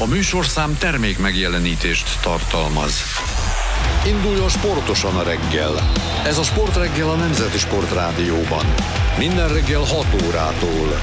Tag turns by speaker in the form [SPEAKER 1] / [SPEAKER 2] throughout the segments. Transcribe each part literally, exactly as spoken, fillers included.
[SPEAKER 1] műsorszám termék megjelenítést tartalmaz. Induljon sportosan a reggel. Ez a Sportreggel a Nemzeti Sportrádióban. Minden reggel hat órától.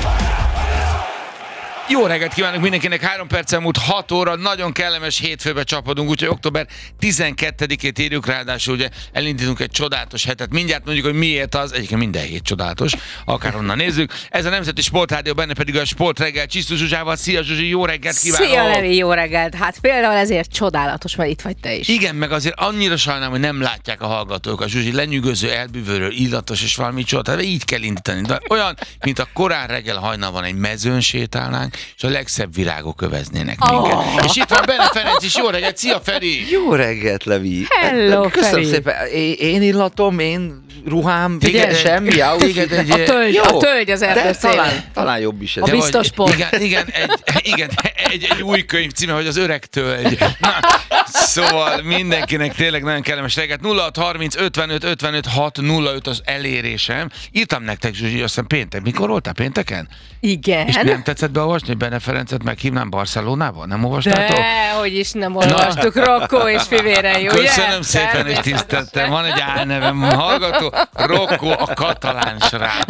[SPEAKER 2] Jó reggelt kívánok mindenkinek, három perccel múlt hat óra, nagyon kellemes hétfőbe csapodunk, úgyhogy október tizenkettedikét írjuk, ráadásul ugye elindítunk egy csodálatos hetet. Mindjárt mondjuk, hogy miért az, egyébként minden hét csodálatos, akárhonnan nézzük. Ez a Nemzeti Sportrádió, benne pedig a Sportreggel Csisztus Zsuzsával. Szia Zsuzsi, jó reggelt kívánok!
[SPEAKER 3] Szia Levi, jó reggelt! Hát például ezért csodálatos, mert itt vagy te is.
[SPEAKER 2] Igen, meg azért annyira sajnálom, hogy nem látják a hallgatók a Zsuzsi lenyűgöző, elbűvölő, illatos és valami csodát. Így kell indítani. De olyan, mint a korán reggel hajnalban egy mezőn sétálnánk, és a legszebb virágok öveznének minket. Oh. És itt van Benne Ferenc is, jó reggelt, szia Feri!
[SPEAKER 4] Jó reggelt, Levi!
[SPEAKER 3] Hello,
[SPEAKER 4] Köszönöm
[SPEAKER 3] Feri.
[SPEAKER 4] szépen, én, én illatom, én ruhám,
[SPEAKER 2] Igen,
[SPEAKER 4] semmi,
[SPEAKER 2] téged egy,
[SPEAKER 3] A tölgy, a tölgy az
[SPEAKER 4] de
[SPEAKER 3] erdőszélen.
[SPEAKER 4] talán, talán jobb is ez.
[SPEAKER 3] A biztos pont.
[SPEAKER 2] Igen, igen, egy, igen egy, egy új könyv címe, hogy az öreg tölgy. Na, szóval mindenkinek tényleg nagyon kellemes reggelt. nulla hat harminc ötvenöt ötvenöt hat nulla öt az elérésem. Írtam nektek, Zsuzsi, azt hiszem péntek. Mikor voltál, pénteken?
[SPEAKER 3] Igen.
[SPEAKER 2] És nem tetszett beolvasni, hogy Benne Ferencet meghívnám Barcelonába? Nem olvastátok?
[SPEAKER 3] De, hogy is nem olvastuk, Rocco és fivérei, ugye?
[SPEAKER 2] Köszönöm szépen, és tiszteltem. Van egy álnevem, hallgató, Rocco a katalán srác.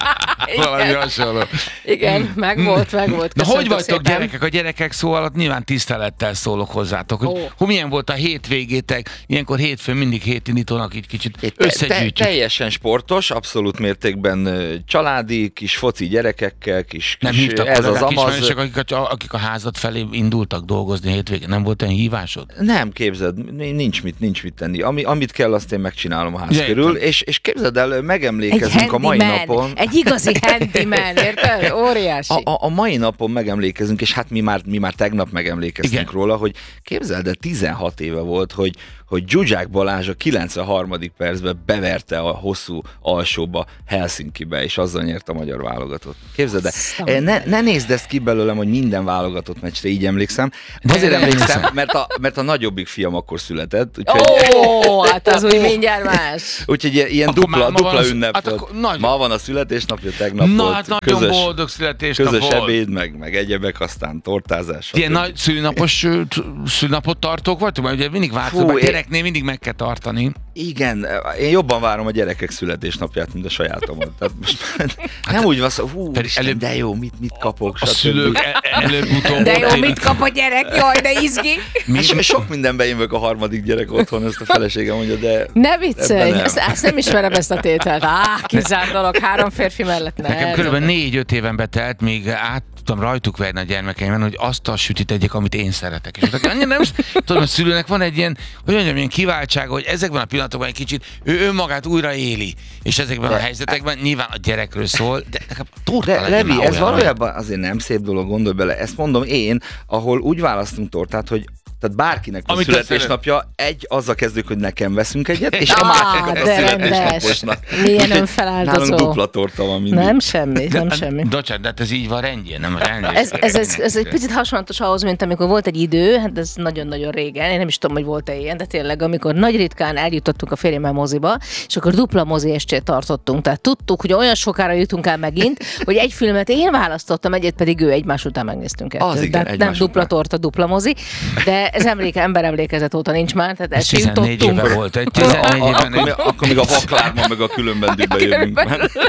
[SPEAKER 2] Valami hasonló.
[SPEAKER 3] Igen, meg volt, meg volt.
[SPEAKER 2] Na, hogy vagytok
[SPEAKER 3] szépen.
[SPEAKER 2] gyerekek? A gyerekek szó alatt nyilván tisztelettel szólok hozzátok. Hogy,
[SPEAKER 3] Ó.
[SPEAKER 2] hogy milyen volt a hétvégétek? Ilyenkor hétfőn mindig hétindítónak így kicsit
[SPEAKER 4] Te, te,
[SPEAKER 2] összegyűjtjük.
[SPEAKER 4] teljesen sportos, abszolút mértékben ö, családi, kis foci gyerekekkel, kis,
[SPEAKER 2] Nem
[SPEAKER 4] kis
[SPEAKER 2] hívtak
[SPEAKER 4] ez az
[SPEAKER 2] kollégák,
[SPEAKER 4] amaz.
[SPEAKER 2] ismerősök, akik a, akik a házad felé indultak dolgozni hétvégén. Nem volt olyan hívásod?
[SPEAKER 4] Nem, képzeld, nincs mit, nincs mit tenni. Ami, amit kell, azt én megcsinálom a ház
[SPEAKER 2] Ja,
[SPEAKER 4] körül, és, és képzeld el,
[SPEAKER 3] Egy
[SPEAKER 4] megemlékezünk a mai
[SPEAKER 3] handyman,
[SPEAKER 4] napon.
[SPEAKER 3] egy igazi handyman, érted? Óriási.
[SPEAKER 4] A, a, a mai napon megemlékezünk, és hát mi már, mi már tegnap megemlékeztünk
[SPEAKER 2] Igen.
[SPEAKER 4] róla, hogy képzeld el, tizenhat éve volt, hogy, hogy Zsuzsák Balázs a kilencvenharmadik percben beverte a hosszú alsóba Helsinkibe, és azzal nyert a magyar válogatott. Képzeld el, ne, ne nézd ezt ki belőlem, hogy minden válogatott meccsre így emlékszem.
[SPEAKER 2] De
[SPEAKER 4] Azért
[SPEAKER 2] nem
[SPEAKER 4] emlékszem,
[SPEAKER 2] hiszem.
[SPEAKER 4] mert a, mert a nagyobbik fiam akkor született, úgyhogy...
[SPEAKER 3] Ó, hát az úgy mindjárt más.
[SPEAKER 4] Úgyhogy ilyen, ilyen
[SPEAKER 2] Akkor
[SPEAKER 4] dupla,
[SPEAKER 2] már ma van
[SPEAKER 4] dupla
[SPEAKER 2] az-
[SPEAKER 4] ünnep
[SPEAKER 2] hát
[SPEAKER 4] volt.
[SPEAKER 2] akkor nagy-
[SPEAKER 4] Ma van a születésnapja, tegnap
[SPEAKER 2] Na,
[SPEAKER 4] volt
[SPEAKER 2] hát nagyon
[SPEAKER 4] közös,
[SPEAKER 2] boldog születésnap
[SPEAKER 4] közös
[SPEAKER 2] volt.
[SPEAKER 4] ebéd, meg, meg egyebek, aztán tortázás.
[SPEAKER 2] Ilyen
[SPEAKER 4] stb.
[SPEAKER 2] nagy szülinapos ö, t- szülinapot tartók vagytok? Mert ugye mindig változó,
[SPEAKER 4] Fú,
[SPEAKER 2] a
[SPEAKER 4] én-
[SPEAKER 2] gyereknél mindig meg kell tartani.
[SPEAKER 4] Igen, én jobban várom a gyerekek születésnapját, mint a sajátomat. Tehát most nem úgy van szó, hú,
[SPEAKER 2] Pedig
[SPEAKER 4] Isten,
[SPEAKER 2] előbb-
[SPEAKER 4] de jó, mit, mit kapok,
[SPEAKER 2] A
[SPEAKER 4] stb.
[SPEAKER 2] szülők e- előbb-utóbb.
[SPEAKER 3] De jó,
[SPEAKER 2] tényleg-
[SPEAKER 3] mit kap a gyerek? Jaj, de izgi.
[SPEAKER 2] Mi?
[SPEAKER 4] So- Sok mindenben én vagyok a harmadik gyerek otthon, ezt a feleségem mondja, de...
[SPEAKER 3] Ne viccelj,
[SPEAKER 4] Ebben nem.
[SPEAKER 3] ezt, ezt nem ismerem ezt a tételt. Á, kizárt dolog, három férfi mellett ne.
[SPEAKER 2] Nekem körülbelül négy-öt éven betelt, míg át tudtam rajtuk verni a gyermekeimben, hogy azt a sütit egyek, amit én szeretek. És aztán annyira nem, tudom, a szülőnek van egy ilyen, hogy mondjam, ilyen kiváltsága, hogy ezekben a pillanatokban egy kicsit ő önmagát újra éli. És ezekben a helyzetekben nyilván a gyerekről szól, de nekem a torta
[SPEAKER 4] De
[SPEAKER 2] legyen
[SPEAKER 4] Levi,
[SPEAKER 2] már
[SPEAKER 4] ez
[SPEAKER 2] olyan,
[SPEAKER 4] valójában azért nem szép dolog, gondolj bele. Ezt mondom én, ahol úgy választunk tortát, hogy tehát bárkinek van
[SPEAKER 2] Amit te
[SPEAKER 4] születésnapja, egy, azzal kezdjük, hogy nekem veszünk egyet, és a
[SPEAKER 3] Ah,
[SPEAKER 4] másik a
[SPEAKER 3] de rendes.
[SPEAKER 4] születésnaposnak.
[SPEAKER 3] Milyen
[SPEAKER 4] Úgyhogy
[SPEAKER 3] önfeláldozó.
[SPEAKER 4] Nálunk dupla torta van mindig.
[SPEAKER 3] Nem semmi,
[SPEAKER 2] De,
[SPEAKER 3] nem semmi.
[SPEAKER 2] Docsánat, de hát ez így van rendjén, nem rendjén.
[SPEAKER 3] Ez, ez, ez, ez egy picit hasonlatos ahhoz, mint amikor volt egy idő, hát ez nagyon-nagyon régen, én nem is tudom, hogy volt-e ilyen, de tényleg, amikor nagy ritkán eljutottunk a férjemmel moziba, és akkor dupla mozi estét tartottunk. Tehát tudtuk, hogy olyan sokára jutunk el megint, hogy egy filmet én választottam, egyet pedig ő, egymás után megnéztünk el.
[SPEAKER 4] Az igen,
[SPEAKER 3] nem
[SPEAKER 4] egymás
[SPEAKER 3] dupla
[SPEAKER 4] után.
[SPEAKER 3] torta, dupla mozi, de ez emléke, ember emlékezet óta nincs már, tehát
[SPEAKER 2] Ez
[SPEAKER 3] ezt
[SPEAKER 2] tizennégy
[SPEAKER 3] jutottunk.
[SPEAKER 2] éve volt, egy
[SPEAKER 4] A-
[SPEAKER 2] tizennégy
[SPEAKER 4] a-
[SPEAKER 2] éven.
[SPEAKER 4] akkor, mi- akkor még a vaklárma meg a különbendőbe jövünk.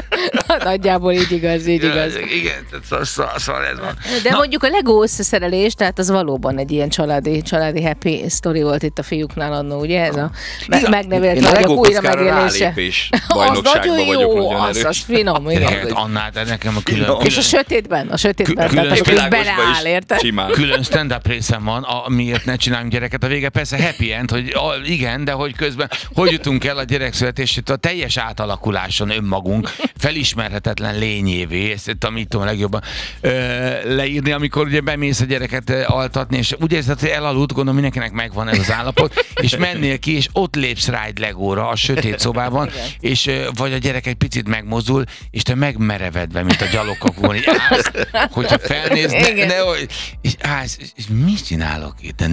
[SPEAKER 3] Nagyjából így igaz, így igaz.
[SPEAKER 2] Igen, tehát szó- szóval ez van.
[SPEAKER 3] De mondjuk a Lego összeszerelés, tehát az valóban egy ilyen családi, családi happy story volt itt a fiúknál annó, ugye? Ez a me- megnevélt
[SPEAKER 4] Én a
[SPEAKER 3] vagyok
[SPEAKER 4] Lego
[SPEAKER 3] újra
[SPEAKER 4] kockára
[SPEAKER 3] megélése.
[SPEAKER 4] rálépés
[SPEAKER 3] Az
[SPEAKER 4] bajnokságban
[SPEAKER 3] nagyon
[SPEAKER 4] vagyok
[SPEAKER 3] jó,
[SPEAKER 4] nagyon
[SPEAKER 3] az,
[SPEAKER 4] erős.
[SPEAKER 3] az finom, igen.
[SPEAKER 2] Gyerekek, annál, de nekem a külön,
[SPEAKER 4] Finom.
[SPEAKER 3] És a
[SPEAKER 2] külön,
[SPEAKER 3] sötétben, a sötétben,
[SPEAKER 2] Külön-
[SPEAKER 3] tehát
[SPEAKER 4] És
[SPEAKER 3] amikor így
[SPEAKER 4] világosba
[SPEAKER 3] beleáll, érted?
[SPEAKER 4] is simán.
[SPEAKER 2] külön stand-up részem van, amiért ne csináljunk gyereket a vége. Persze happy end, hogy a, igen, de hogy közben hogy jutunk el a gyerekszületését a teljes átalakuláson önmagunk, felismerhetetlen lényévé, ezt tudom, így tudom legjobban ö, leírni, amikor ugye bemész a gyereket ö, altatni, és úgy érzed, hogy elaludt, gondolom mindenkinek megvan ez az állapot, és mennél ki, és ott lépsz rá egy legóra a sötét szobában, és ö, vagy a gyerek egy picit megmozdul, és te megmerevedve, mint a gyalogkakón, így állsz, hogyha felnéz, ne,
[SPEAKER 3] Igen.
[SPEAKER 2] ne, hogy- és állsz, és, és mit csinálok itt? De ne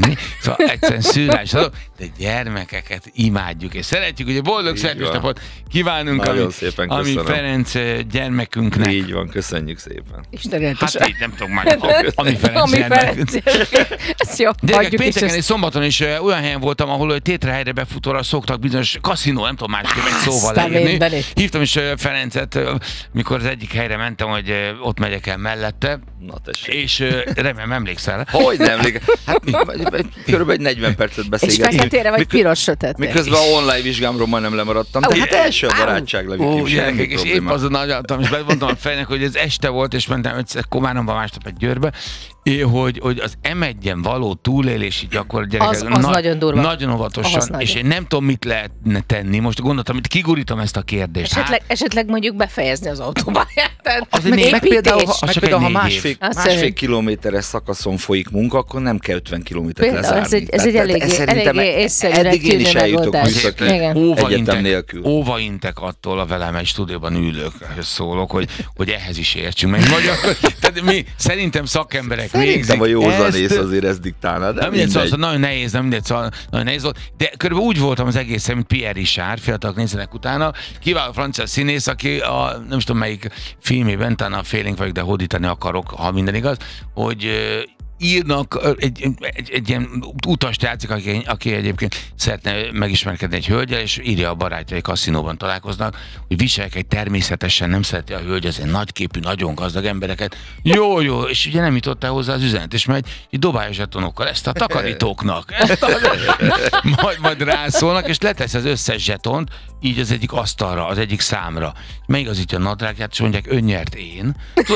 [SPEAKER 2] tenni. Szóval egyszerűen szűrás dolog, de gyermekeket imádjuk, és szeretjük, hogy a boldog születésnapot kívánunk,
[SPEAKER 4] Nagyon
[SPEAKER 2] ami,
[SPEAKER 4] szépen
[SPEAKER 2] ami
[SPEAKER 4] köszönöm.
[SPEAKER 2] Ferenc gyermekünknek.
[SPEAKER 4] Így van, köszönjük szépen.
[SPEAKER 3] Istenületes.
[SPEAKER 2] Hát így nem tudom már, ami Ferenc
[SPEAKER 3] Ami
[SPEAKER 2] gyermekünk.
[SPEAKER 3] Ferenc. Ez jó.
[SPEAKER 2] Gyerekek,
[SPEAKER 3] Hagyjuk is
[SPEAKER 2] pénteken
[SPEAKER 3] ezt.
[SPEAKER 2] és szombaton is ö, olyan helyen voltam, ahol ö, tétrehelyre befutóra szoktak bizonyos kaszinó, nem tudom másképp egy szóval
[SPEAKER 3] Aztán
[SPEAKER 2] leírni.
[SPEAKER 3] minden is.
[SPEAKER 2] Hívtam is ö, Ferencet, ö, mikor az egyik helyre mentem, hogy ö, ott megyek el mellette,
[SPEAKER 4] Na tessék.
[SPEAKER 2] és ö, remélem emlékszel.
[SPEAKER 4] Hogy nem? Hát mi, körülbelül egy negyven percet
[SPEAKER 3] És
[SPEAKER 4] beszélgetünk.
[SPEAKER 3] feketére vagy
[SPEAKER 4] Mikö-
[SPEAKER 3] piros sötét.
[SPEAKER 4] Miközben a online vizsgámról majdnem lemaradtam, de hát első a barátság,
[SPEAKER 2] Ó,
[SPEAKER 4] Levikim, semmi
[SPEAKER 2] gyerekek, és épp
[SPEAKER 4] probléma.
[SPEAKER 2] azon adtam, és mondtam a fejnek, hogy ez este volt, és mentem egyszer Komáromba, másnap egy Győrbe, é, hogy, hogy az em egyen való túlélési gyakorlat, gyerekek,
[SPEAKER 3] Az- az nagyon durva.
[SPEAKER 2] Nagyon óvatosan,
[SPEAKER 3] Az
[SPEAKER 2] és
[SPEAKER 3] nagyon.
[SPEAKER 2] én nem tudom, mit lehetne tenni. Most gondoltam, hogy kigurítom ezt a kérdést.
[SPEAKER 3] Esetleg, esetleg mondjuk befejezni az autópályát. Tehát
[SPEAKER 2] Azért még-
[SPEAKER 4] Meg
[SPEAKER 3] építés.
[SPEAKER 4] például, ha,
[SPEAKER 2] Az
[SPEAKER 4] meg
[SPEAKER 2] csak
[SPEAKER 4] például,
[SPEAKER 2] egy
[SPEAKER 4] ha
[SPEAKER 2] négy
[SPEAKER 4] másfél,
[SPEAKER 2] év.
[SPEAKER 3] Azt
[SPEAKER 4] másfél
[SPEAKER 3] szerint-
[SPEAKER 4] kilométeres szakaszon folyik munka, akkor nem kell ötven kilométert
[SPEAKER 3] Például
[SPEAKER 4] lezárni.
[SPEAKER 3] ez egy- ez egy
[SPEAKER 4] Tehát-
[SPEAKER 3] eléggé-
[SPEAKER 4] tehát szerintem
[SPEAKER 3] eléggé észszerűnek
[SPEAKER 4] eddig én is
[SPEAKER 3] tűnő
[SPEAKER 4] eljutok
[SPEAKER 3] megoldás.
[SPEAKER 4] műszaki
[SPEAKER 3] Igen.
[SPEAKER 2] Óva
[SPEAKER 4] egyetem
[SPEAKER 2] intek,
[SPEAKER 4] nélkül.
[SPEAKER 2] óva intek attól a velem egy stúdióban ülők, szólok, hogy, hogy ehhez is értsünk meg. Magyar, tehát mi szerintem szakemberek végzik.
[SPEAKER 4] Szerintem a józanész
[SPEAKER 2] ezt.
[SPEAKER 4] azért ezt diktálna, de
[SPEAKER 2] Nem mindegy, szóval,
[SPEAKER 4] mindegy.
[SPEAKER 2] szóval nagyon nehéz, nem mindegy, szóval nagyon nehéz volt, de körülbelül úgy voltam az egészen, mint Pierre Richard, fiatalok nézzenek utána, kiváló francia színész, aki a, nem is tudom melyik filmében, talán a Félénk vagyok, de hódítani akarok, ha minden igaz, hogy ö, írnak, ö, egy, egy, egy ilyen utast játszik, aki, aki egyébként szeretne megismerkedni egy hölgyel, és írja a barátjai kaszinóban találkoznak, hogy viselkedj természetesen, nem szereti a hölgy, az egy nagyképű, nagyon gazdag embereket. Jó, jó, és ugye nem jutott el hozzá az üzenet, és megy, így dobálja zsetonokkal ezt a takarítóknak. Ezt a, majd, majd rászólnak, és letesz az összes zsetont, így az egyik asztalra, az egyik számra. Megigazítja a nadrágját, és mondják, ön nyert én.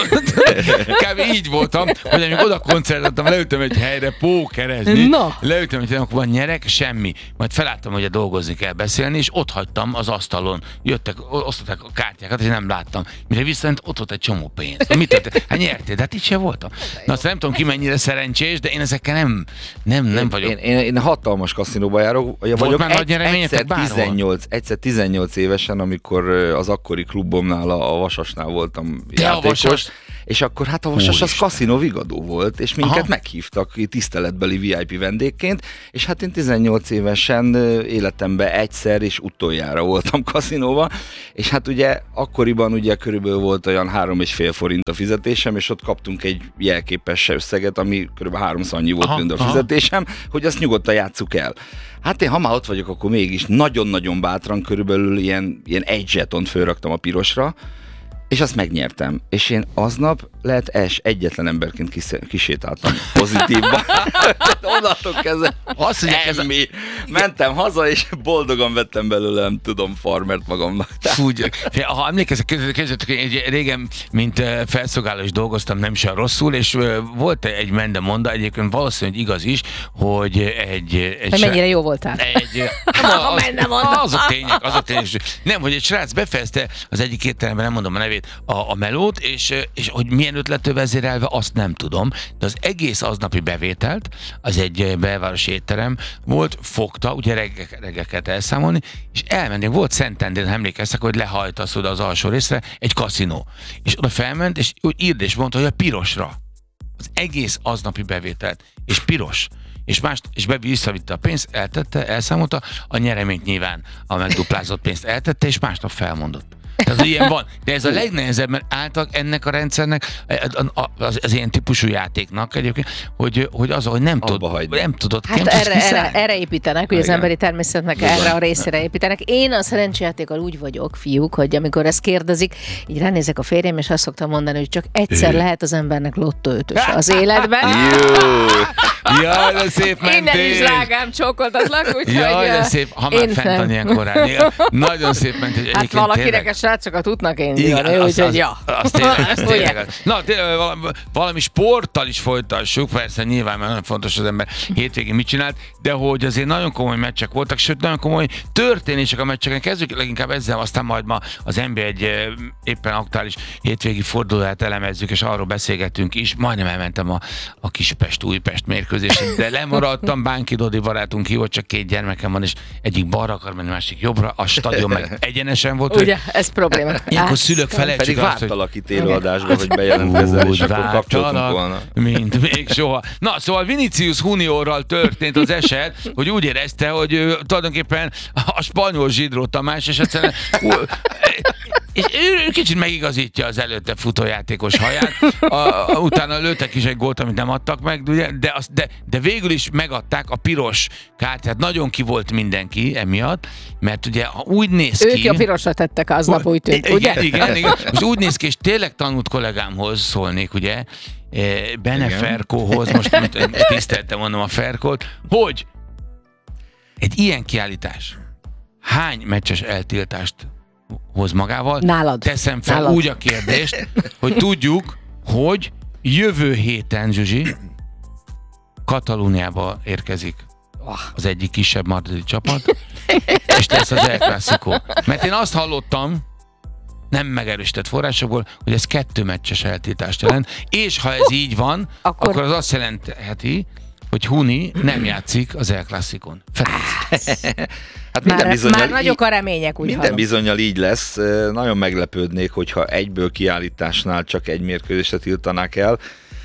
[SPEAKER 2] Kb. így voltam, hogy amikor oda koncertáltam, leültem egy helyre pókerezni,
[SPEAKER 3] Na.
[SPEAKER 2] leültem egy helyre, akkor van nyerek, semmi. Majd felálltam, hogy dolgozni kell beszélni, és ott hagytam az asztalon. Jöttek, osztották a kártyákat, és nem láttam. Mire visszament, ott volt egy csomó pénz. Mit történt? Hát nyertél, de hát itt sem voltam. Na azt nem tudom ki mennyire szerencsés, de én ezekkel nem, nem, nem vagyok.
[SPEAKER 4] Én, én, én hatalmas kaszinóba járok, vagyok.
[SPEAKER 2] már nagy nyereményetek
[SPEAKER 4] egyszer,
[SPEAKER 2] bárhol?
[SPEAKER 4] tizennyolc, egyszer tizennyolc évesen, amikor ö, az akkori klubomnál, a, a Vasasnál voltam
[SPEAKER 2] De a
[SPEAKER 4] játékos.
[SPEAKER 2] Vasas?
[SPEAKER 4] És akkor hát a Vasas az
[SPEAKER 2] Úristen.
[SPEAKER 4] kaszinó vigadó volt, és minket
[SPEAKER 2] Aha.
[SPEAKER 4] meghívtak tiszteletbeli vé i pé vendégként, és hát én tizennyolc évesen ö, életemben egyszer és utoljára voltam kaszinóban, és hát ugye akkoriban ugye körülbelül volt olyan három és fél forint a fizetésem, és ott kaptunk egy jelképes összeget, ami körülbelül háromszor annyi volt,
[SPEAKER 2] Aha,
[SPEAKER 4] mint a
[SPEAKER 2] aha.
[SPEAKER 4] fizetésem, hogy azt nyugodtan játsszuk el. Hát én, ha már ott vagyok, akkor mégis nagyon-nagyon bátran körülbelül ilyen, ilyen egy zsetont fölraktam a pirosra, és azt megnyertem. És én aznap lehet es egyetlen emberként kis- kisétáltam pozitívba. Onnantól kezdve
[SPEAKER 2] Azt mondják, ez a-
[SPEAKER 4] semmi. Mentem haza, és boldogan vettem belőle, nem tudom, farmert magamnak.
[SPEAKER 2] Fú, ha emlékeztek, kezdetek, én régen, mint eh, felszolgáló is dolgoztam, nem is olyan rosszul, és eh, volt egy mendemonda, egyébként valószínűleg igaz is, hogy egy... egy
[SPEAKER 3] Hogy mennyire jó voltál.
[SPEAKER 2] Egy, nem,
[SPEAKER 3] A mendemonda.
[SPEAKER 2] azok tények, azok tények. Nem, hogy egy srác befejezte az egyik étteremben, nem mondom a nevét, a, a melót, és, és hogy milyen ötlettől vezérelve, azt nem tudom, de az egész aznapi bevételt, az egy belvárosi étterem volt, fogta, ugye reggel, reggel kellett elszámolni, és elmenni. Volt Szentendrén, emlékeztek, hogy lehajtasz oda az alsó részre, egy kaszinó. És oda felment, és úgy írd, és mondta, hogy a pirosra. Az egész aznapi bevételt, és piros. És, más, és be visszavitte a pénzt, eltette, elszámolta, a nyereményt nyilván a megduplázott pénzt eltette, és másnap felmondott. Tehát ilyen van. De ez a legnehezebb, mert által ennek a rendszernek, az, az ilyen típusú játéknak egyébként, hogy, hogy az, hogy nem, tud,
[SPEAKER 4] hagyni.
[SPEAKER 2] nem tudod,
[SPEAKER 3] Hát
[SPEAKER 2] nem tudsz
[SPEAKER 3] erre, erre,
[SPEAKER 2] kiszállni.
[SPEAKER 3] erre építenek, hogy az
[SPEAKER 4] Igen.
[SPEAKER 3] emberi természetnek erre a részére építenek. Én a szerencsejátékkal úgy vagyok, fiúk, hogy amikor ezt kérdezik, így ránézek a férjem, és azt szoktam mondani, hogy csak egyszer
[SPEAKER 2] Ő.
[SPEAKER 3] lehet az embernek lottóötös az életben.
[SPEAKER 4] Jó!
[SPEAKER 2] Jaj, de szép mentés!
[SPEAKER 3] Innen is drágám, csókoltatlak, úgyhogy...
[SPEAKER 2] Jaj, de
[SPEAKER 3] uh,
[SPEAKER 2] szép, ha
[SPEAKER 3] én
[SPEAKER 2] már fent
[SPEAKER 3] nem.
[SPEAKER 2] van ilyen korán. Ja, nagyon szép mentés.
[SPEAKER 3] Hát
[SPEAKER 2] Egyébként
[SPEAKER 3] valakinek
[SPEAKER 2] tényleg-
[SPEAKER 3] a srácokat utnak én
[SPEAKER 2] Igen,
[SPEAKER 3] zsírni,
[SPEAKER 2] az,
[SPEAKER 3] úgyhogy
[SPEAKER 2] az,
[SPEAKER 3] ja.
[SPEAKER 2] az tényleg, az
[SPEAKER 3] Ugye?
[SPEAKER 2] tényleg. Na, tényleg, valami, valami sporttal is folytassuk, persze nyilván, mert nagyon fontos az ember hétvégén mit csinált, de hogy azért nagyon komoly meccsek voltak, sőt, nagyon komoly történések a meccseken. Kezdjük leginkább ezzel, aztán majd ma az en bé egy eh, éppen aktuális hétvégi fordulóját elemezzük, és arról beszélgetünk is. Majdnem elmentem a, a Kispest-Újpest mérkőzésre, de lemaradtam, Bánki Dodi barátunk hívott, csak két gyermekem van, és egyik balra akar menni, másik jobbra, a stadion meg egyenesen volt.
[SPEAKER 3] Ugye, ez probléma.
[SPEAKER 2] Ilyenkor szülők
[SPEAKER 4] Pedig
[SPEAKER 2] felejtsék azt, hogy
[SPEAKER 4] vártalak itt élőadásba, hogy bejelentkezzel, és akkor kapcsoltunk volna.
[SPEAKER 2] Mint még soha. Na, szóval Vinicius Juniorral történt az eset, hogy úgy érezte, hogy ő, tulajdonképpen a spanyol Zsidró Tamás, és egyszerűen és ő kicsit megigazítja az előtte futójátékos haját, a, a, utána lőttek is egy gólt, amit nem adtak meg, ugye? De, az, de, de végül is megadták a piros kártyát. Nagyon ki volt mindenki emiatt, mert ugye úgy néz ki...
[SPEAKER 3] Ők a pirosra tettek aznap, úgy tűnt,
[SPEAKER 2] igen,
[SPEAKER 3] ugye?
[SPEAKER 2] Igen, igen. Most úgy néz ki, és tényleg tanult kollégámhoz szólnék, ugye, Bene igen. Ferkóhoz, most tiszteltem mondom a Ferkót, hogy egy ilyen kiállítás hány meccses eltiltást hoz magával?
[SPEAKER 3] Nálad.
[SPEAKER 2] Teszem fel
[SPEAKER 3] Nálad.
[SPEAKER 2] úgy a kérdést, hogy tudjuk, hogy jövő héten, Zsuzsi, Katalóniába érkezik az egyik kisebb madridi csapat, és lesz az El Clásico. Mert én azt hallottam, nem megerősített forrásokból, hogy ez kettő meccses eltiltást jelent, és ha ez így van, akkor, akkor az azt jelentheti, hogy Huni nem játszik az El Clászicon. Ferenc.
[SPEAKER 4] Hát minden
[SPEAKER 3] már,
[SPEAKER 4] bizonnyal
[SPEAKER 3] már nagyok a remények, úgy
[SPEAKER 4] Minden
[SPEAKER 3] hallom.
[SPEAKER 4] bizonnyal így lesz. Nagyon meglepődnék, hogyha egyből kiállításnál csak egy mérkőzésre tiltanák el.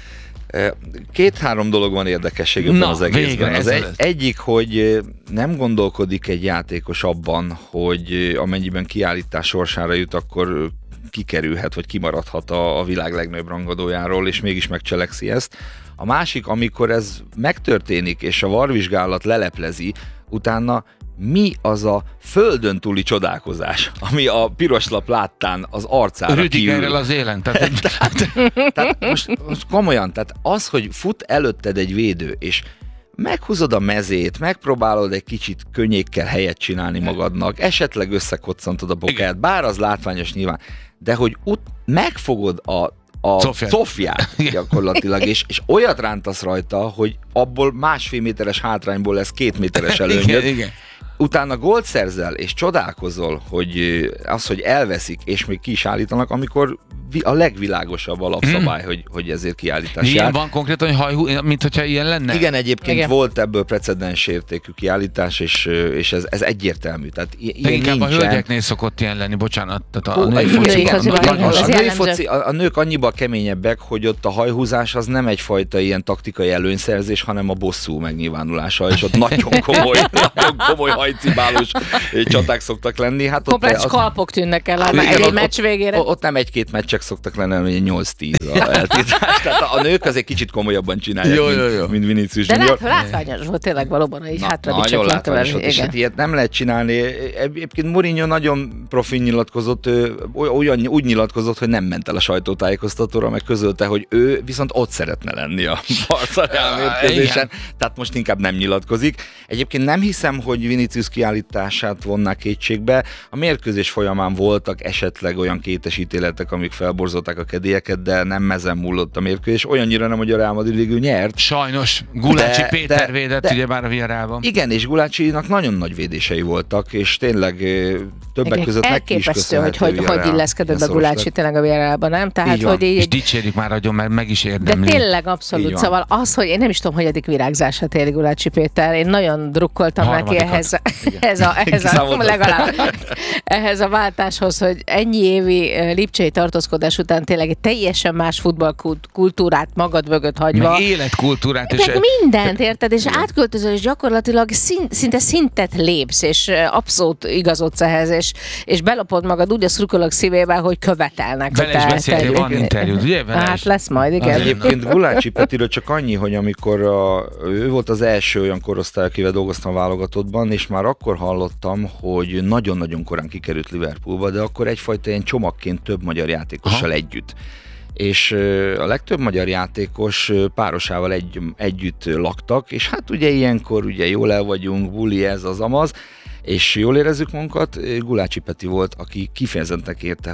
[SPEAKER 4] Két-három dolog van érdekesség ebben az egészben. Az egy, egyik, hogy nem gondolkodik egy játékos abban, hogy amennyiben kiállítás sorsára jut, akkor kikerülhet, vagy kimaradhat a, a világ legnagyobb rangadójáról, és mégis megcselekszi ezt. A másik, amikor ez megtörténik, és a varvizsgálat leleplezi, utána mi az a földön túli csodálkozás, ami a piroslap láttán az arcára
[SPEAKER 2] Rüdigerrel
[SPEAKER 4] kiül.
[SPEAKER 2] az élen. Tehát,
[SPEAKER 4] tehát, tehát most, most komolyan, tehát az, hogy fut előtted egy védő, és meghúzod a mezét, megpróbálod egy kicsit könnyékkel helyet csinálni magadnak, esetleg összekoccantod a bokáját, bár az látványos nyilván, de hogy ut- megfogod a a
[SPEAKER 2] Sofját.
[SPEAKER 4] Sofját gyakorlatilag, és, és olyat rántasz rajta, hogy abból másfél méteres hátrányból lesz két méteres előnyöd.
[SPEAKER 2] Igen, igen.
[SPEAKER 4] Utána gólt szerzel, és csodálkozol, hogy az, hogy elveszik, és még ki is állítanak, amikor a legvilágosabb alapszabály, hmm. hogy, hogy ezért kiállítás
[SPEAKER 2] ilyen
[SPEAKER 4] jár.
[SPEAKER 2] van konkrétan, hogy hajhú, mint hogyha ilyen lenne?
[SPEAKER 4] Igen, egyébként
[SPEAKER 3] Igen.
[SPEAKER 4] volt ebből precedens értékű kiállítás, és, és ez, ez egyértelmű. Tehát i- ilyen
[SPEAKER 2] Inkább
[SPEAKER 4] nincsen.
[SPEAKER 2] a hölgyeknél szokott ilyen lenni, bocsánat. Tehát a
[SPEAKER 4] Ó,
[SPEAKER 2] női
[SPEAKER 4] a,
[SPEAKER 2] foci-
[SPEAKER 3] női fociban,
[SPEAKER 4] a,
[SPEAKER 3] igen,
[SPEAKER 4] a,
[SPEAKER 3] ez
[SPEAKER 4] a, női
[SPEAKER 3] jellemző.
[SPEAKER 4] foci, a, a nők annyiban keményebbek, hogy ott a hajhúzás az nem egyfajta ilyen taktikai előnyszerzés, hanem a bosszú megnyilvánulása, és ott nagyon komoly, nagyon komoly hajcibálós csaták szoktak lenni. Hát ott
[SPEAKER 3] Komplet
[SPEAKER 4] az,
[SPEAKER 3] skalpok tűnnek el
[SPEAKER 4] Igen,
[SPEAKER 3] egy
[SPEAKER 4] ott-
[SPEAKER 3] meccs végére.
[SPEAKER 4] Ott nem egy-két meccsek szoktak lenni, hanem egy nyolc-tíz a eltiltás. Tehát a nők azért kicsit komolyabban csinálják,
[SPEAKER 2] Jó,
[SPEAKER 4] mint,
[SPEAKER 2] jó, jó.
[SPEAKER 4] mint Vinicius
[SPEAKER 3] De
[SPEAKER 4] Junior.
[SPEAKER 3] lát, látványos volt tényleg valóban, hogy hátra
[SPEAKER 4] Nagyon
[SPEAKER 3] bicsaklant
[SPEAKER 4] látványos volt, és
[SPEAKER 3] igen.
[SPEAKER 4] hát ilyet nem lehet csinálni. Egyébként Mourinho nagyon profin nyilatkozott, ő olyan, úgy nyilatkozott, hogy nem ment el a sajtótájékoztatóra, meg közölte, hogy ő viszont ott szeretne lenni a Barca Real mérkőzésen, tehát most inkább nem nyilatkozik. Egyébként nem hiszem, hogy Vinicius kiállítását vonnák kétségbe. A mérkőzés folyamán voltak esetleg olyan kétes ítéletek, amik felborzolták a kedélyeket, de nem ezen múlott a mérkőzés. Olyannyira nem, hogy a Real Madrid végül nyert.
[SPEAKER 2] Sajnos, Gulácsi
[SPEAKER 4] De-
[SPEAKER 2] Péter
[SPEAKER 4] de-
[SPEAKER 2] védett
[SPEAKER 4] de-
[SPEAKER 2] ugyebár a Villarrealban.
[SPEAKER 4] Igen, és Gulácsinak nagyon nagy védései voltak, és tényleg ö, többek
[SPEAKER 3] Igen,
[SPEAKER 4] között neki is
[SPEAKER 3] elképesztő, hogy
[SPEAKER 4] köszönhető
[SPEAKER 3] hogy, hogy
[SPEAKER 4] Villarreal.
[SPEAKER 3] illeszkedett be
[SPEAKER 4] Ilyen szoros
[SPEAKER 3] Gulácsi
[SPEAKER 4] lett.
[SPEAKER 3] tényleg a Villarrealban, nem? Tehát,
[SPEAKER 4] Így van.
[SPEAKER 3] hogy így,
[SPEAKER 2] És dicsérjük már agyon, mert meg is
[SPEAKER 3] de
[SPEAKER 2] érdemli.
[SPEAKER 3] tényleg
[SPEAKER 4] Így
[SPEAKER 3] abszolút.
[SPEAKER 4] van.
[SPEAKER 3] Szóval az, hogy én nem is tudom, hogy eddig virágzását éli Gulácsi Péter, én nagyon drukkoltam neki
[SPEAKER 2] Harmadikat.
[SPEAKER 3] ehhez, a- ehhez, a, ehhez a,
[SPEAKER 4] Kiszámoltad.
[SPEAKER 3] legalább ehhez a váltáshoz, hogy ennyi évi eh, lipcsei tartózkodás után tényleg egy teljesen más futballkultúrát magad mögött hagyva.
[SPEAKER 2] Meg életkultúrát. És
[SPEAKER 3] Meg mindent, érted? És átköltözöl, és gyakorlatilag szint, szinte szintet lépsz, és eh, abszolút igazodsz ehhez, és, és belopod magad úgy a szurkolók szívébe, hogy követelnek.
[SPEAKER 2] vele is
[SPEAKER 3] hogy te-
[SPEAKER 2] beszéltél,
[SPEAKER 3] te-
[SPEAKER 2] van interjút, ugye? Vele
[SPEAKER 3] Hát
[SPEAKER 2] is.
[SPEAKER 3] lesz majd, igen.
[SPEAKER 2] Azért.
[SPEAKER 4] Egyébként Gulácsi Petiről csak annyi, hogy amikor a, ő volt az első olyan korosztály, akivel dolgoztam a válogatottban, és már akkor hallottam, hogy nagyon-nagyon korán kikerült Liverpoolba, de akkor egyfajta ilyen csomagként több magyar játékossal
[SPEAKER 2] Aha.
[SPEAKER 4] együtt. És ö, a legtöbb magyar játékos ö, párosával egy, együtt laktak, és hát ugye ilyenkor ugye jól el vagyunk, buli ez az amaz, és jól érezzük magunkat. Gulácsi Peti volt, aki kifejezetten kérte, hogy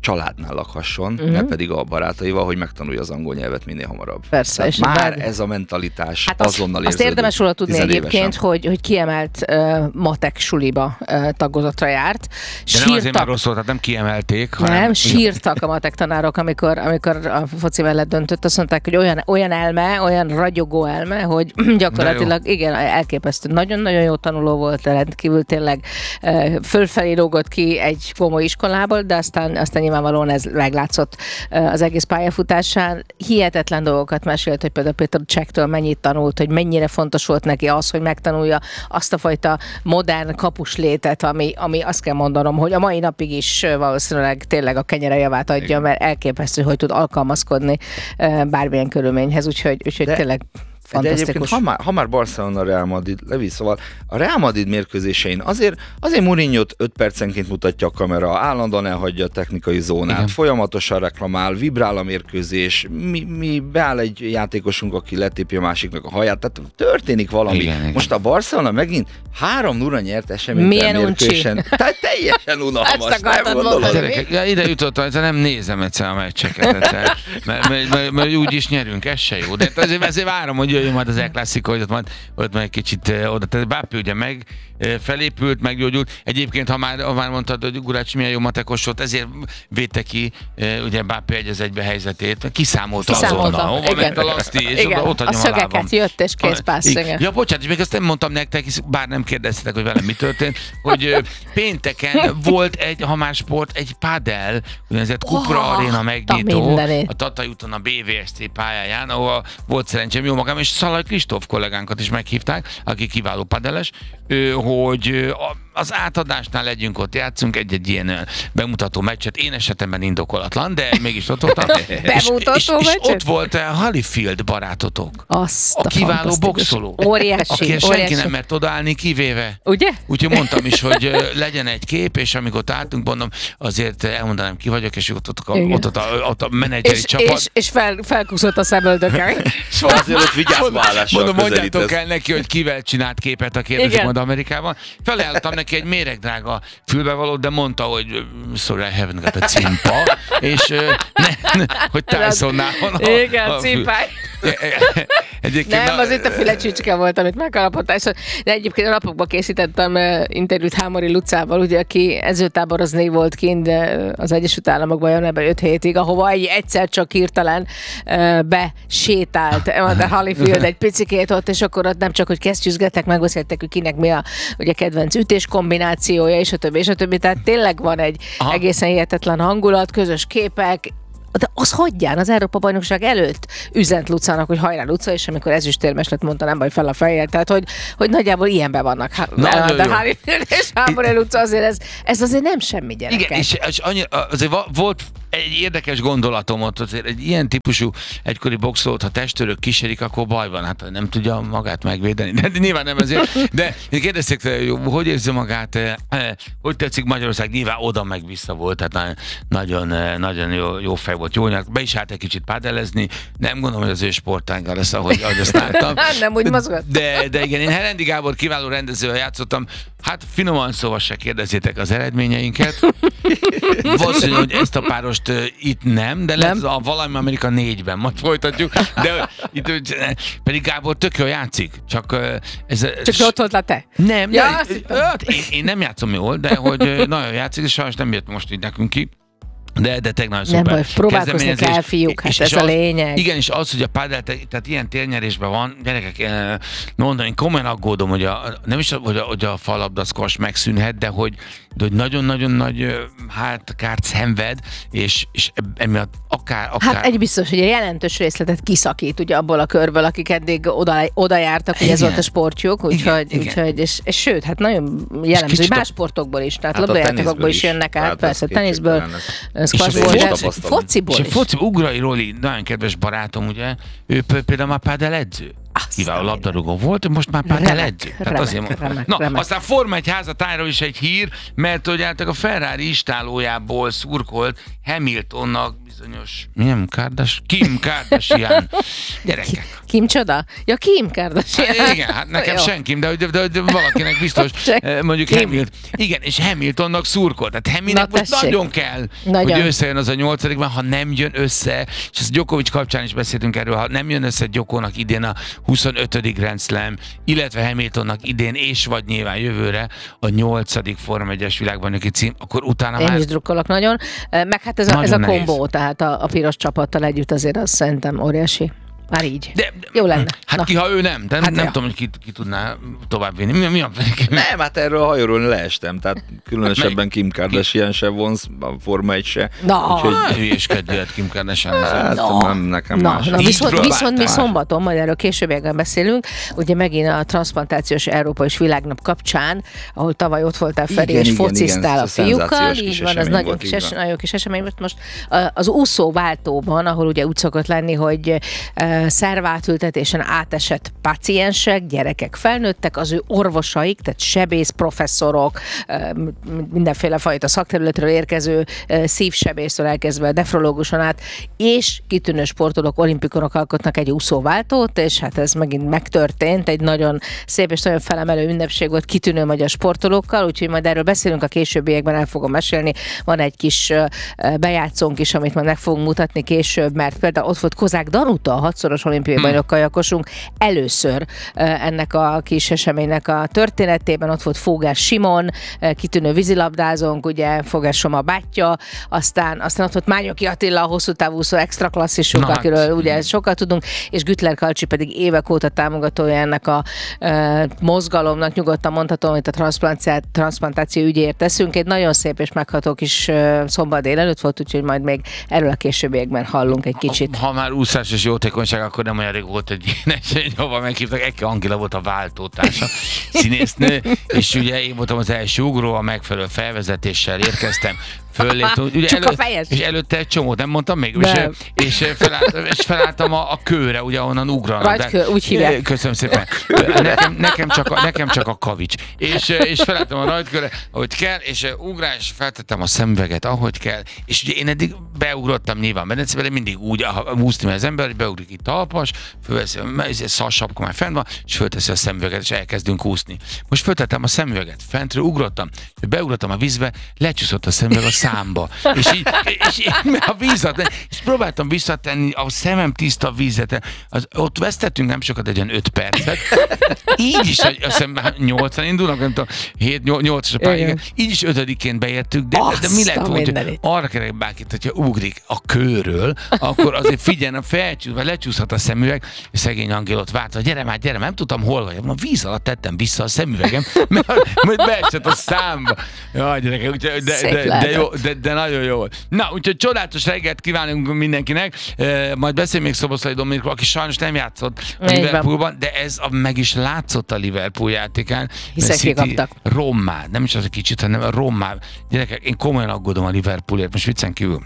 [SPEAKER 4] családnál lakhasson,
[SPEAKER 3] uh-huh.
[SPEAKER 4] ne pedig a barátaival, hogy megtanulja az angol nyelvet minél hamarabb.
[SPEAKER 3] Persze. És
[SPEAKER 4] már
[SPEAKER 3] bár...
[SPEAKER 4] ez a mentalitás
[SPEAKER 3] hát
[SPEAKER 4] azonnal
[SPEAKER 3] azt, azt érdemes róla tudni egyébként, hogy, hogy kiemelt uh, matek suliba uh, tagozatra járt.
[SPEAKER 2] De
[SPEAKER 3] sírtak,
[SPEAKER 2] nem azért, mert rossz volt, tehát nem kiemelték, hanem...
[SPEAKER 3] Nem, sírtak a matek tanárok, amikor, amikor a foci mellett döntött, azt mondták, hogy olyan, olyan elme, olyan ragyogó elme, hogy gyakorlatilag igen, elképesztő. Nagyon-nagyon jó tanuló volt, rendkívül tényleg uh, fölfelé lógott ki egy komoly iskolából, de aztán, aztán nyilvánvalóan ez meglátszott az egész pályafutásán. Hihetetlen dolgokat mesélt, hogy például Péter Csektől mennyit tanult, hogy mennyire fontos volt neki az, hogy megtanulja azt a fajta modern kapuslétet, ami, ami azt kell mondanom, hogy a mai napig is valószínűleg tényleg a kenyere javát adja, igen. Mert elképesztő, hogy tud alkalmazkodni bármilyen körülményhez, úgyhogy, úgyhogy
[SPEAKER 4] de...
[SPEAKER 3] tényleg
[SPEAKER 4] De egyébként, ha már, ha már Barcelona, Real Madrid, Levi, szóval a Real Madrid mérkőzésein azért, azért Mourinho-t öt percenként mutatja a kamera, állandóan elhagyja a technikai zónát, igen. Folyamatosan reklamál, vibrál a mérkőzés, mi, mi beáll egy játékosunk, aki letépje a másiknak a haját, tehát történik valami. Igen, igen. Most a Barcelona megint három nulla nyert eseménytelen mérkőzésen. Tehát teljesen unalmas, nem gondolod?
[SPEAKER 2] Ja, ide jutottam, hogy nem nézem egyszer a meccseket, egyszer, mert, mert, mert, mert úgy is nyerünk, ez se jó. De azért, azért várom, hogy jöjjön majd az El Clásico, hogy ott majd, ott majd egy kicsit oda. Tehát Mbappé ugye meg felépült, meggyógyult. Egyébként, ha már, ha már mondtad, hogy Gurács milyen jó matekos volt, ezért védte ki ugye Mbappé egy az egybe helyzetét. Kiszámolta azonnal. Hova ment a laszti, és
[SPEAKER 3] igen.
[SPEAKER 2] oda, ott
[SPEAKER 3] a szögeket jött, és kész passz.
[SPEAKER 2] Ja, bocsánat, és még ezt nem mondtam nektek, bár nem kérdeztetek, hogy velem mi történt, hogy pénteken volt egy, ha már sport, egy padel, úgynevezett Cupra oh, Arena megnyitó, a Tatai úton a bé vé es cé pályáján, ahol volt szerencsém jó magam, és Szalai Kristóf kollégánkat is meghívták, aki kiváló padeles, hogy az átadásnál legyünk ott, játszunk egy-egy ilyen bemutató meccset, én esetemben indokolatlan, de mégis ott voltam.
[SPEAKER 3] Bemutató
[SPEAKER 2] és, és, és
[SPEAKER 3] meccset?
[SPEAKER 2] ott volt a Holyfield barátotok.
[SPEAKER 3] Azt
[SPEAKER 2] a kiváló boxoló.
[SPEAKER 3] Óriási.
[SPEAKER 2] Aki senki
[SPEAKER 3] óriási.
[SPEAKER 2] nem mert odaállni, kivéve.
[SPEAKER 3] Ugye?
[SPEAKER 2] Úgyhogy mondtam is, hogy legyen egy kép, és amikor ott álltunk, mondom, azért elmondanám, ki vagyok, és ott, ott, ott, ott, a, ott a menedzseri
[SPEAKER 3] és,
[SPEAKER 2] csapat.
[SPEAKER 3] És, és fel, felkuszott a szemöldökkel.
[SPEAKER 4] Szóval azért ott vigyázválással
[SPEAKER 2] mondom, mondjátok el neki, hogy kivel csinált képet, a kérdezik majd Amerikában. Felajánlottam neki egy méregdrága fülbevalót, de mondta, hogy sorry, I haven't got a cimpa, és ne, ne, hogy Tysonnál van a,
[SPEAKER 3] igen,
[SPEAKER 2] a
[SPEAKER 3] cimpáj.
[SPEAKER 2] Egyébként
[SPEAKER 3] nem,
[SPEAKER 2] na,
[SPEAKER 3] az itt a filecsücske volt, amit megkalapott. De egyébként a napokban készítettem interjút Hámori Lucával, ugye, aki edzőtáborozni volt kint az Egyesült Államokban, jön ebben öt hétig, ahova egy, egyszer csak hirtelen besétált a Holyfield egy picikét ott, és akkor ott nem csak, hogy kesztyűzgettek, megbeszéltek, hogy kinek mi a ugye, kedvenc ütés kombinációja, és a többi, és a többi. Tehát tényleg van egy aha. egészen hihetetlen hangulat, közös képek. De az hagyján az Európa-bajnokság előtt üzent Lucának, hogy hajrá Luca, és amikor ezüstérmes lett, mondta, nem baj, fel a fejjel. Tehát, hogy, hogy nagyjából ilyenben vannak. De Holyfield és Hámori Luca, azért ez, ez azért nem semmi gyerekek.
[SPEAKER 2] Igen, és, és annyi, azért volt egy érdekes gondolatom ott, azért egy ilyen típusú egykori boxolót, ha testőrök kísérik, akkor baj van, hát nem tudja magát megvédeni. De nyilván nem ezért. De kérdezték, hogy érzi magát, hogy tetszik Magyarország, nyilván oda meg vissza volt, tehát nagyon, nagyon jó, jó fej volt, jó nyert. Be is állt egy kicsit pádelezni, nem gondolom, hogy az ő sportággal lesz, ahogy, ahogy azt láttam.
[SPEAKER 3] Nem úgy mozgott.
[SPEAKER 2] De, de igen, én Herendi Gábor kiváló rendezővel játszottam, hát finoman szóval se kérdezzétek az eredményeinket. Valószínű, hogy ezt a párost uh, itt nem, de lesz a valami Amerika négyben, majd folytatjuk. De itt, pedig Gábor tök jól játszik, csak uh, ez...
[SPEAKER 3] Csak s- ott voltál te?
[SPEAKER 2] Nem, ja, de, hát, én, én nem játszom jól, de hogy uh, nagyon játszik, és sajnos nem jött most így nekünk ki. De, de tényleg nagyon szuper.
[SPEAKER 3] Nem baj, próbálkozni kell, fiúk, hát ez
[SPEAKER 2] az,
[SPEAKER 3] a lényeg.
[SPEAKER 2] Igen, és az, hogy a pádel, tehát ilyen térnyerésben van, gyerekek, mondom, én komolyan aggódom, hogy a, nem is, hogy a, hogy a falabdaszkos megszűnhet, de hogy, de hogy nagyon-nagyon nagy hát kárt szenved, és, és emiatt akár, akár...
[SPEAKER 3] Hát egy biztos, hogy a jelentős részletet kiszakít ugye abból a körből, akik eddig oda, oda jártak, hogy ez volt a sportjuk, úgyhogy, úgyhogy és, és sőt, hát nagyon jellemző, hogy más sportokból is, tehát hát labdajátékokból is jönnek át, persze, teniszből, squashból, de fociból
[SPEAKER 2] is. És
[SPEAKER 3] is.
[SPEAKER 2] a foci, Ugrai Roli, nagyon kedves barátom, ugye, ő például már pádel edző. kiváló labdarúgó volt, most már pádel edző.
[SPEAKER 3] remek,
[SPEAKER 2] azért mondom.
[SPEAKER 3] remek,
[SPEAKER 2] Na,
[SPEAKER 3] remek.
[SPEAKER 2] aztán Forma egy házatájról is egy hír, mert hogy álltak a Ferrari istálójából szurkolt Hamiltonnak bizonyos, milyen Kardashian? Kim Kardashian. Gyerekek.
[SPEAKER 3] Kim csoda? Ja, Kim Kardashian.
[SPEAKER 2] Hát igen, hát nekem
[SPEAKER 3] Jó.
[SPEAKER 2] senki, de, de, de, de valakinek biztos,
[SPEAKER 3] Senki.
[SPEAKER 2] eh, mondjuk
[SPEAKER 3] Kim.
[SPEAKER 2] Hamilton. Igen, és Hamiltonnak szurkolt. Tehát Hamiltonnek
[SPEAKER 3] Na,
[SPEAKER 2] most
[SPEAKER 3] tessék.
[SPEAKER 2] nagyon kell,
[SPEAKER 3] Nagyon.
[SPEAKER 2] hogy összejön az a nyolcadikban, ha nem jön össze, és ezt Djokovic kapcsán is beszéltünk erről, ha nem jön össze Djokónak idén a huszonötödik Grand Slam, illetve Hamiltonnak idén, és vagy nyilván jövőre a nyolcadik Forma egyes világbajnoki cím, akkor utána
[SPEAKER 3] Én
[SPEAKER 2] már...
[SPEAKER 3] is drukkolok nagyon. Meg hát ez a, ez a
[SPEAKER 2] Nagyon
[SPEAKER 3] kombó,
[SPEAKER 2] nehéz.
[SPEAKER 3] tehát a, a piros csapattal együtt azért az szerintem óriási. Már így.
[SPEAKER 2] De,
[SPEAKER 3] Jó lenne.
[SPEAKER 2] Hát
[SPEAKER 3] Na.
[SPEAKER 2] ki, ha ő nem, de
[SPEAKER 3] Hát
[SPEAKER 2] hát nem
[SPEAKER 3] ja.
[SPEAKER 2] tudom, hogy ki, ki tudná továbbvinni. Mi, mi a...
[SPEAKER 4] Nem, hát erről a hajóról leestem, tehát különösebben Kim Kardashian se vonz, a Forma egy se.
[SPEAKER 3] Na.
[SPEAKER 4] Úgyhogy,
[SPEAKER 2] Ah, hülyeskedőet Kim Kardashian.
[SPEAKER 4] hát
[SPEAKER 3] Na.
[SPEAKER 4] nem, nekem
[SPEAKER 3] Na,
[SPEAKER 4] más.
[SPEAKER 3] na
[SPEAKER 2] Így
[SPEAKER 3] viszont,
[SPEAKER 2] próbáltál.
[SPEAKER 3] viszont mi szombaton, majd erről későbbiekben beszélünk, ugye megint a transzplantációs Európa és Világnap kapcsán, ahol tavaly ott voltál Feri,
[SPEAKER 4] Igen,
[SPEAKER 3] és
[SPEAKER 4] igen,
[SPEAKER 3] focisztál
[SPEAKER 4] igen,
[SPEAKER 3] a
[SPEAKER 4] ez a
[SPEAKER 3] fiúkkal,
[SPEAKER 4] szenzációs
[SPEAKER 3] így
[SPEAKER 4] kis
[SPEAKER 3] van, az
[SPEAKER 4] esemény
[SPEAKER 3] nagyon
[SPEAKER 4] volt,
[SPEAKER 3] kis,
[SPEAKER 4] így
[SPEAKER 3] es,
[SPEAKER 4] van.
[SPEAKER 3] nagyon kis esemény volt most. Az úszóváltóban, ahol ugye úgy szokott lenni, hogy eh, szervátültetésen átesett páciensek, gyerekek, felnőttek, az ő orvosaik, tehát sebész professzorok, eh, mindenféle fajta szakterületről érkező eh, szívsebésztől elkezdve a nefrológuson át, és kitűnő sportolók, olimpikonok alkotnak egy úszóváltót, és hát ez megint megtörtént, egy nagyon szép és nagyon felemelő ünnepség volt kitűnő magyar sportolókkal, úgyhogy majd erről beszélünk a későbbiekben, el fogom mesélni. Van egy kis eh, bejátszónk is, amit majd meg fogunk mutatni később, mert például ott volt Kozák Danuta, a hatszoros olimpiai hmm. bajnok kajakosunk, először eh, ennek a kis eseménynek a történetében, ott volt Fogás Simon, eh, kitűnő vízilabdázónk, ugye Fogás Soma bátyja, aztán, aztán ott volt Mányoki Attila, a hosszú távúszó extra klasszisunk,
[SPEAKER 2] Na,
[SPEAKER 3] akiről ugye sokat tudunk, és Güttler Kalcsi pedig évek óta támogatója ennek a e, mozgalomnak, nyugodtan mondhatom, hogy a transzplantáció, transzplantáció ügyéért teszünk. Egy nagyon szép és megható kis e, szombat délelőtt volt, úgyhogy majd még erről a későbbiekben hallunk egy kicsit.
[SPEAKER 2] Ha már úszás és jótékonyság, akkor nem olyan rég volt egy ilyen esemény, ahova meghívtak. Eke Angela volt a váltótársa, színésznő, és ugye én voltam az első ugró, a megfelelő felvezetéssel érkeztem. Fölléptem, ugye
[SPEAKER 3] Csak a
[SPEAKER 2] elő,
[SPEAKER 3] fejes.
[SPEAKER 2] és előtte egy csomót, nem mondtam még?
[SPEAKER 3] Nem.
[SPEAKER 2] És, és, felálltam, és felálltam a, a kőre, ugye ahonnan ugranak.
[SPEAKER 3] Rajtkő, úgy hívják.
[SPEAKER 2] Köszönöm szépen. Nekem, nekem, csak a, nekem csak a kavics. És, és felálltam a rajtkőre, ahogy kell, és ugrás, feltettem a szemüveget, ahogy kell, és ugye én eddig beugrottam nyilván Berecebe, mindig úgy úszni, mert az ember, hogy beugrik itt talpas, fölveszi a szassapka, már fenn van, és fölteszi a szemüveget, és elkezdünk úszni. Most föltettem a szemüveget, fentről ugrottam, beugrottam a vízbe, lecsúszott a szemüveg a számba. És így, és így a vízat, és próbáltam visszatenni a szemem tiszta vízet. Az, ott vesztettünk nem sokat, egy olyan öt percet. Így is, azt hiszem, nyolcan indulnak, nem tudom, hét nyolcas a pályán. Így is ötödikként beértük, de, de mi lett volna, hogy arra kerek bárkit, hogyha ugrik a kőről, akkor azért figyeljen, felcsúsz, vagy lecsúszhat a szemüveg, és szegény Angélot várt, hogy gyere már, gyere, nem tudtam, hol vagy. A víz alatt tettem vissza a szemüvegem, mert majd beesett a számba. Jaj, gyerekek, de, de, de, de, jó, de, de nagyon jó volt. Na, úgyhogy csodálatos reggelt kívánunk mindenkinek. E, majd beszélünk még Szoboszlai Dominikról, aki sajnos nem játszott a Liverpoolban, de ez a, meg is látszott a Liverpool játékán.
[SPEAKER 3] Hiszen kikaptak.
[SPEAKER 2] Rommá, nem is az a kicsit, hanem a rommá. Gyerekek, én komolyan aggódom a Liverpoolért, most viccen kívül.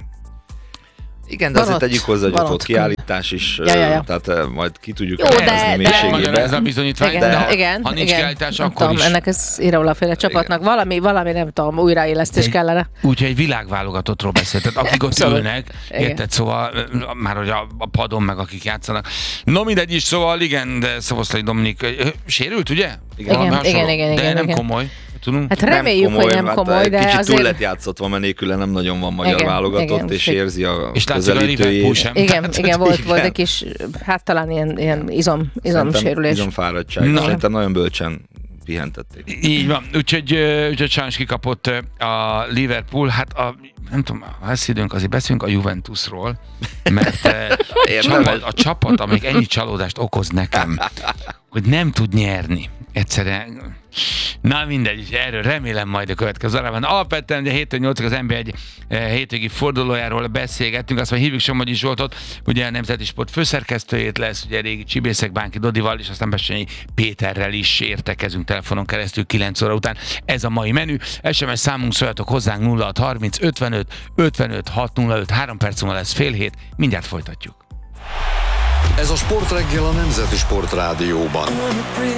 [SPEAKER 4] Igen, de azért tegyük hozzá, hogy ott volt kiállítás is,
[SPEAKER 3] ja, ja, ja.
[SPEAKER 4] tehát uh, majd ki tudjuk
[SPEAKER 3] Jó,
[SPEAKER 4] helyezni mélységébe.
[SPEAKER 2] Ez a bizonyítvány,
[SPEAKER 3] igen,
[SPEAKER 2] de ha,
[SPEAKER 3] igen,
[SPEAKER 2] ha nincs
[SPEAKER 3] igen,
[SPEAKER 2] kiállítás,
[SPEAKER 3] nem
[SPEAKER 2] akkor
[SPEAKER 3] tudom,
[SPEAKER 2] is.
[SPEAKER 3] Ennek ez Iraola-féle csapatnak valami, valami, nem tudom, újraélesztés kellene.
[SPEAKER 2] Úgyhogy egy világválogatottról beszélt, tehát akik ott
[SPEAKER 3] Szóval,
[SPEAKER 2] ülnek, érted, szóval már hogy a, a padon meg akik játszanak. No mindegy is, szóval igen, de Szoboszlai Dominik sérült, ugye?
[SPEAKER 3] Igen, igen, igen, igen,
[SPEAKER 2] de
[SPEAKER 3] igen,
[SPEAKER 2] nem
[SPEAKER 3] igen.
[SPEAKER 2] komoly. Tudunk?
[SPEAKER 3] Hát reméljük,
[SPEAKER 4] nem komoly,
[SPEAKER 3] hogy nem
[SPEAKER 4] hát
[SPEAKER 3] komoly, de
[SPEAKER 4] kicsit
[SPEAKER 3] azért...
[SPEAKER 4] túl lett játszatva, mert nélküle nem nagyon van magyar
[SPEAKER 3] Igen,
[SPEAKER 4] válogatott,
[SPEAKER 3] igen,
[SPEAKER 4] és
[SPEAKER 3] úgy,
[SPEAKER 4] érzi a
[SPEAKER 2] és látszik a Liverpool
[SPEAKER 4] közelítőjét.
[SPEAKER 2] sem.
[SPEAKER 3] Igen,
[SPEAKER 2] Tehát,
[SPEAKER 3] igen, volt,
[SPEAKER 4] igen.
[SPEAKER 3] volt egy kis, hát talán ilyen, ilyen izom, izomsérülés.
[SPEAKER 4] Izomfáradtság.
[SPEAKER 2] Na.
[SPEAKER 4] Szerintem nagyon bölcsen pihentették.
[SPEAKER 2] Így van, úgyhogy, úgyhogy sajnos kikapott a Liverpool, hát a, nem tudom, ha lesz időnk, azért beszélünk a Juventusról, mert a csapat, a csapat, amelyik ennyi csalódást okoz nekem, hogy nem tud nyerni. Egyszerűen, na mindegy, erről remélem majd a következő órában. Alapvetően ugye héttől nyolcig az en bé egy hétvégi fordulójáról beszélgettünk, azt mondja, hívjuk Somogyi Zsoltot, ugye a Nemzeti Sport főszerkesztőjét lesz, ugye régi Csibészek Bánki Dodival, és aztán Besenyi Péterrel is értekezünk telefonon keresztül kilenc óra után. Ez a mai menü. es em es számunk, szóljatok hozzánk nulla hat harminc ötvenöt ötvenöt hat nulla öt, három perc múlva lesz fél hét, mindjárt folytatjuk.
[SPEAKER 1] Ez a Sportreggel a Nemzeti Sportrádióban.